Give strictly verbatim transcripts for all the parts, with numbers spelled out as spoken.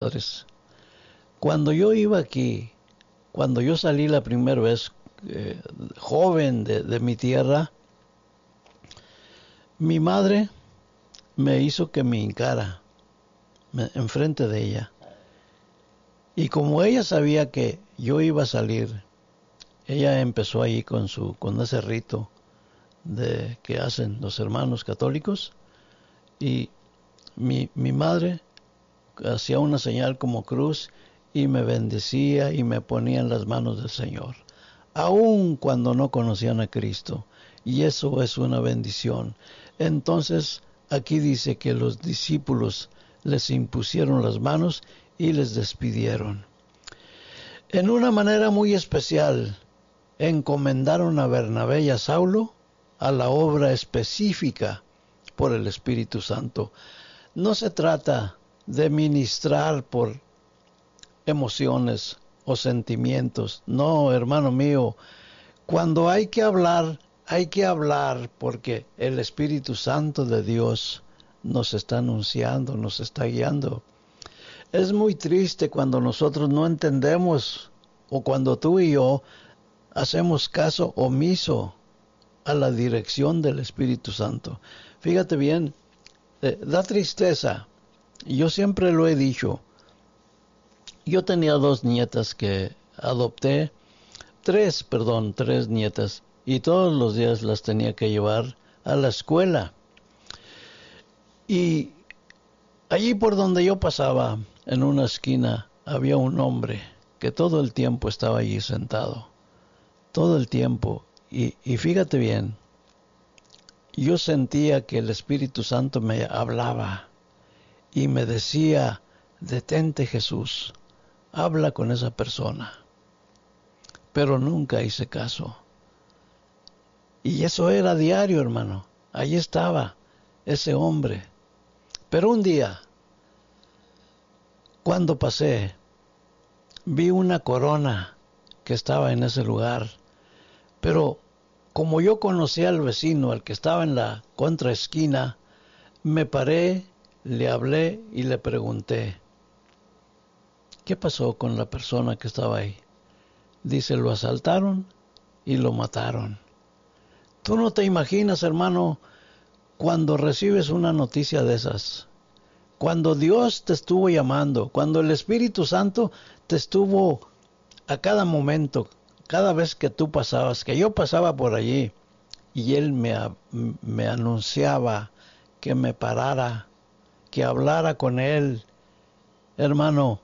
padres. Cuando yo iba aquí, cuando yo salí la primera vez eh, joven de, de mi tierra, mi madre me hizo que me hincara me, enfrente de ella. Y como ella sabía que yo iba a salir, ella empezó ahí con su con ese rito de que hacen los hermanos católicos, y mi, mi madre hacía una señal como cruz y me bendecía y me ponía en las manos del Señor, aun cuando no conocían a Cristo, y eso es una bendición. Entonces aquí dice que los discípulos les impusieron las manos y les despidieron. En una manera muy especial, encomendaron a Bernabé y a Saulo a la obra específica por el Espíritu Santo. No se trata de ministrar por emociones o sentimientos. No, hermano mío, cuando hay que hablar, hay que hablar porque el Espíritu Santo de Dios nos está anunciando, nos está guiando. Es muy triste cuando nosotros no entendemos, o cuando tú y yo hacemos caso omiso a la dirección del Espíritu Santo. Fíjate bien, eh, da tristeza. Yo siempre lo he dicho. Yo tenía dos nietas que adopté, tres, perdón, tres nietas, y todos los días las tenía que llevar a la escuela. Y allí por donde yo pasaba, en una esquina, había un hombre que todo el tiempo estaba allí sentado. Todo el tiempo. Y, y fíjate bien, yo sentía que el Espíritu Santo me hablaba y me decía, detente Jesús, habla con esa persona. Pero nunca hice caso. Y eso era diario, hermano. Allí estaba ese hombre. Pero un día, cuando pasé, vi una corona que estaba en ese lugar. Pero como yo conocía al vecino, al que estaba en la contraesquina, me paré, le hablé y le pregunté, ¿qué pasó con la persona que estaba ahí? Dice, lo asaltaron y lo mataron. Tú no te imaginas, hermano, cuando recibes una noticia de esas, cuando Dios te estuvo llamando, cuando el Espíritu Santo te estuvo a cada momento, cada vez que tú pasabas, que yo pasaba por allí, y Él me, me anunciaba que me parara, que hablara con Él. Hermano,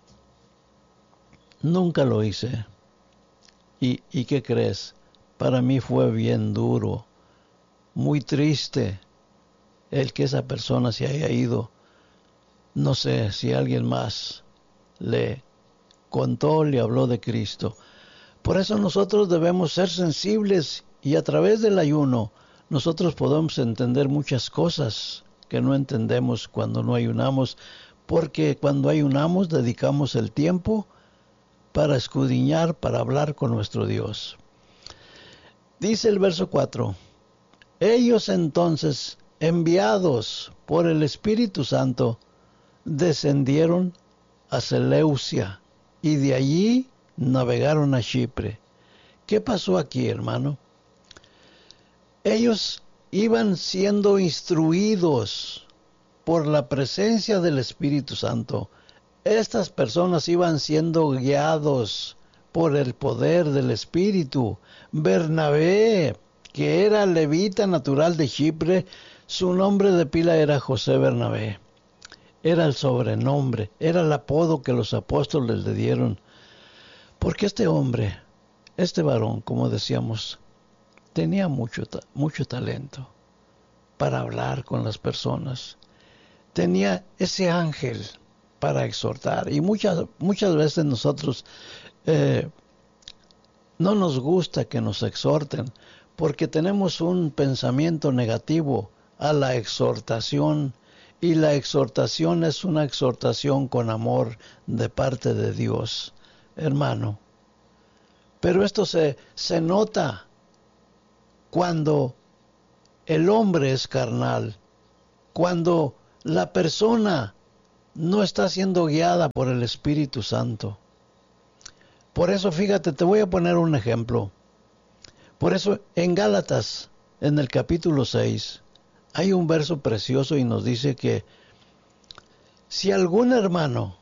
nunca lo hice. ¿Y, y qué crees? Para mí fue bien duro, muy triste el que esa persona se haya ido. No sé si alguien más le contó, le habló de Cristo. Por eso nosotros debemos ser sensibles, y a través del ayuno nosotros podemos entender muchas cosas que no entendemos cuando no ayunamos, porque cuando ayunamos dedicamos el tiempo para escudriñar, para hablar con nuestro Dios. Dice el verso cuatro, ellos entonces, enviados por el Espíritu Santo, descendieron a Seleucia y de allí navegaron a Chipre. ¿Qué pasó aquí, hermano? Ellos iban siendo instruidos por la presencia del Espíritu Santo. Estas personas iban siendo guiados por el poder del Espíritu. Bernabé, que era levita natural de Chipre, su nombre de pila era José Bernabé. Era el sobrenombre, era el apodo que los apóstoles le dieron. Porque este hombre, este varón, como decíamos, tenía mucho, mucho talento para hablar con las personas. Tenía ese ángel para exhortar. Y muchas, muchas veces nosotros eh, no nos gusta que nos exhorten, porque tenemos un pensamiento negativo a la exhortación, y la exhortación es una exhortación con amor de parte de Dios, hermano. Pero esto se, se nota cuando el hombre es carnal, cuando la persona no está siendo guiada por el Espíritu Santo. Por eso, fíjate, te voy a poner un ejemplo. Por eso, en Gálatas, en el capítulo seis, hay un verso precioso y nos dice que si algún hermano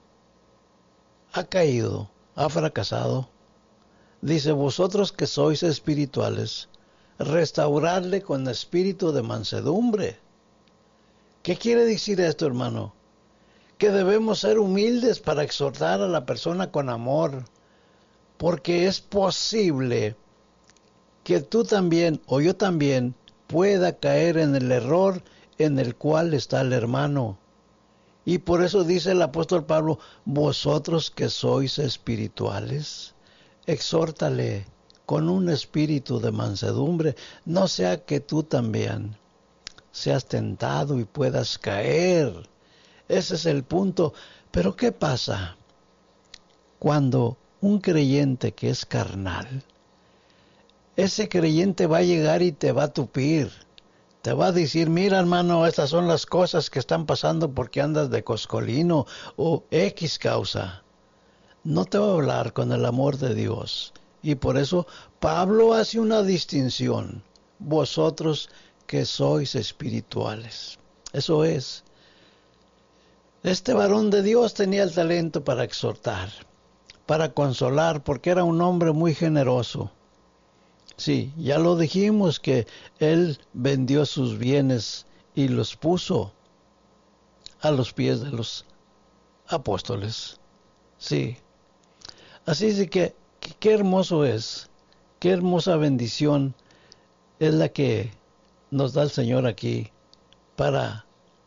ha caído, ha fracasado, dice, vosotros que sois espirituales, restaurarle con espíritu de mansedumbre. ¿Qué quiere decir esto, hermano? Que debemos ser humildes para exhortar a la persona con amor, porque es posible que tú también o yo también pueda caer en el error en el cual está el hermano. Y por eso dice el apóstol Pablo, vosotros que sois espirituales, exhórtale con un espíritu de mansedumbre, no sea que tú también seas tentado y puedas caer. Ese es el punto. Pero ¿qué pasa cuando un creyente que es carnal, ese creyente va a llegar y te va a tupir? Te va a decir, mira hermano, estas son las cosas que están pasando porque andas de coscolino o X causa. No te va a hablar con el amor de Dios. Y por eso Pablo hace una distinción. Vosotros que sois espirituales. Eso es. Este varón de Dios tenía el talento para exhortar, para consolar, porque era un hombre muy generoso. Sí, ya lo dijimos que él vendió sus bienes y los puso a los pies de los apóstoles. Sí. Así es que qué hermoso es, qué hermosa bendición es la que nos da el Señor aquí para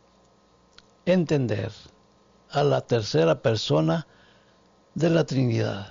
entender a la tercera persona de la Trinidad.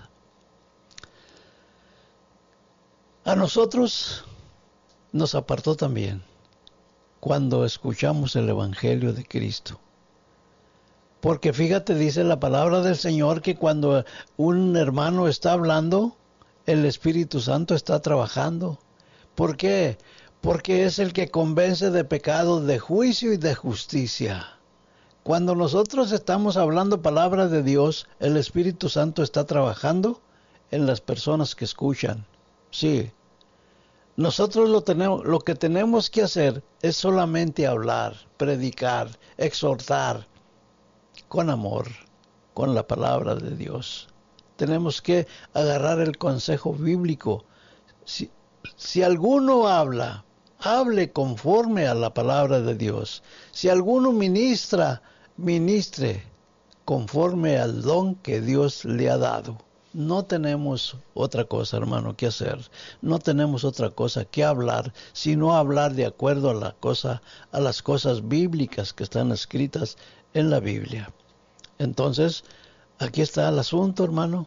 A nosotros nos apartó también cuando escuchamos el Evangelio de Cristo. Porque fíjate, dice la palabra del Señor que cuando un hermano está hablando, el Espíritu Santo está trabajando. ¿Por qué? Porque es el que convence de pecado, de juicio y de justicia. Cuando nosotros estamos hablando palabra de Dios, el Espíritu Santo está trabajando en las personas que escuchan. Sí. Nosotros lo, tenemos, lo que tenemos que hacer es solamente hablar, predicar, exhortar con amor, con la palabra de Dios. Tenemos que agarrar el consejo bíblico. Si, si alguno habla, hable conforme a la palabra de Dios. Si alguno ministra, ministre conforme al don que Dios le ha dado. No tenemos otra cosa, hermano, que hacer. No tenemos otra cosa que hablar, sino hablar de acuerdo a la cosa, a las cosas bíblicas que están escritas en la Biblia. Entonces, aquí está el asunto, hermano.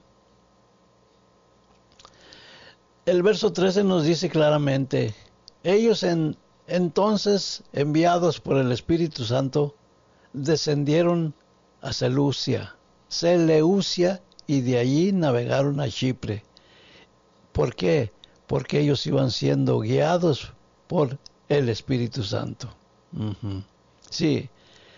El verso trece nos dice claramente, ellos en, entonces, enviados por el Espíritu Santo, descendieron a Seleucia, Seleucia, y de allí navegaron a Chipre. ¿Por qué? Porque ellos iban siendo guiados por el Espíritu Santo. Uh-huh. Sí.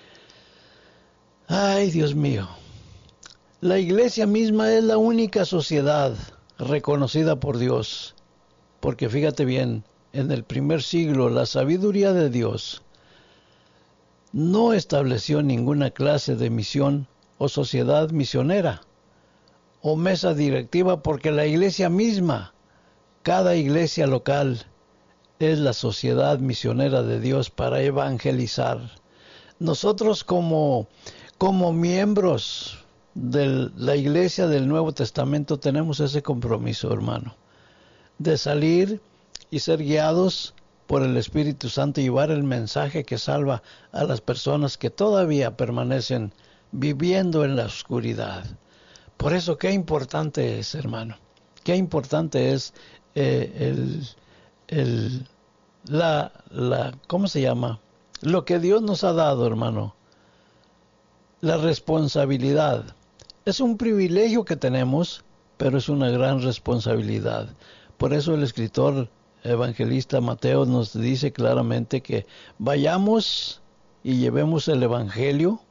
Ay, Dios mío. La iglesia misma es la única sociedad reconocida por Dios. Porque fíjate bien, en el primer siglo la sabiduría de Dios no estableció ninguna clase de misión o sociedad misionera o mesa directiva, porque la iglesia misma, cada iglesia local, es la sociedad misionera de Dios para evangelizar. Nosotros como, como miembros de la iglesia del Nuevo Testamento tenemos ese compromiso, hermano, de salir y ser guiados por el Espíritu Santo y llevar el mensaje que salva a las personas que todavía permanecen viviendo en la oscuridad. Por eso, qué importante es, hermano, qué importante es eh, el, el, la, la, ¿cómo se llama? Lo que Dios nos ha dado, hermano, la responsabilidad. Es un privilegio que tenemos, pero es una gran responsabilidad. Por eso el escritor evangelista Mateo nos dice claramente que vayamos y llevemos el Evangelio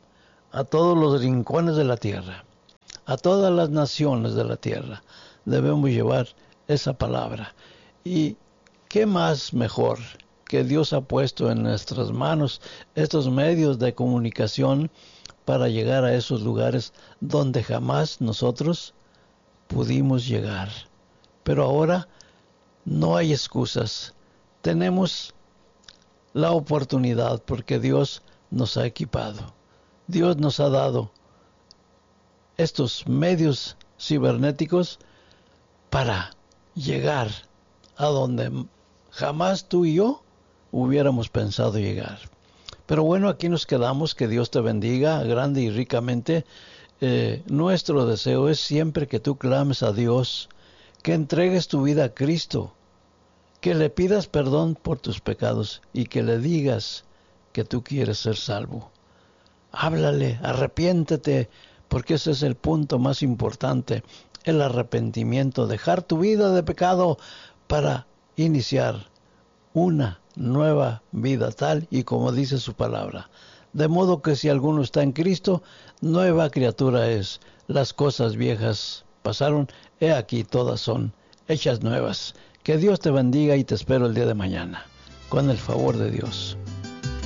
a todos los rincones de la tierra, a todas las naciones de la tierra. Debemos llevar esa palabra. ¿Y qué más mejor que Dios ha puesto en nuestras manos estos medios de comunicación para llegar a esos lugares donde jamás nosotros pudimos llegar? Pero ahora no hay excusas. Tenemos la oportunidad porque Dios nos ha equipado. Dios nos ha dado estos medios cibernéticos para llegar a donde jamás tú y yo hubiéramos pensado llegar. Pero bueno, aquí nos quedamos. Que Dios te bendiga grande y ricamente. Eh, nuestro deseo es siempre que tú clames a Dios, que entregues tu vida a Cristo, que le pidas perdón por tus pecados y que le digas que tú quieres ser salvo. Háblale, arrepiéntete, porque ese es el punto más importante, el arrepentimiento, dejar tu vida de pecado para iniciar una nueva vida tal y como dice su palabra. De modo que si alguno está en Cristo, nueva criatura es. Las cosas viejas pasaron, he aquí todas son hechas nuevas. Que Dios te bendiga y te espero el día de mañana, con el favor de Dios.